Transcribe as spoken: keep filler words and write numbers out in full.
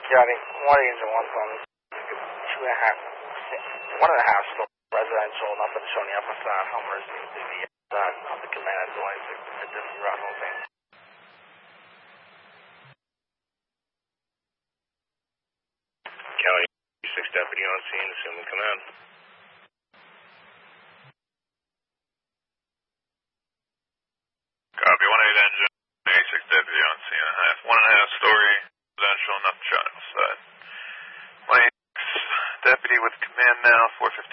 County, one engine, one phone, two and a half, one and a half story residential, nothing showing the upper side, Homer's to the side of the command line, a different route home thing. County six deputy on scene, assuming command. Copy, one eight engine, eighty-six deputy on scene, and a half, one and a half story, residential, nothing shot inside. one eighty-six deputy with command now, four fifty.